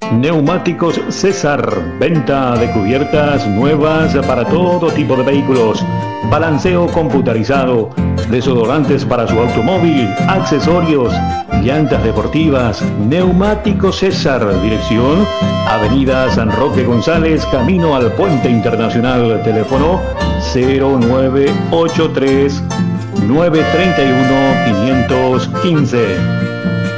Neumáticos César, venta de cubiertas nuevas para todo tipo de vehículos, balanceo computarizado, desodorantes para su automóvil, accesorios, llantas deportivas. Neumáticos César, dirección Avenida San Roque González, camino al Puente Internacional, teléfono 0983 931 515.